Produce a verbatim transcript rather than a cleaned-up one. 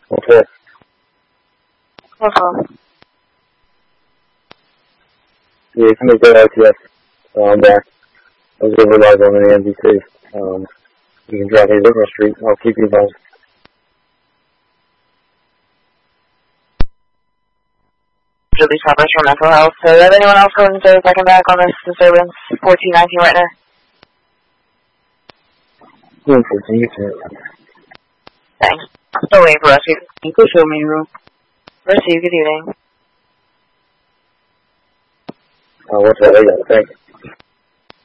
Okay. Uh-huh. Yeah, you can make that out to us. Um, back. I was over live on the N B C. Um, you can drop me Livermore Street. I'll keep you involved. Julie Travers from Mental Health. So, do you have anyone else going to second back on this disturbance? fourteen nineteen right now. Yeah, fourteen, you can. Thanks. Still waiting for rescue. You could show me room. Receive, good evening. Uh, what's that? Yeah, thanks.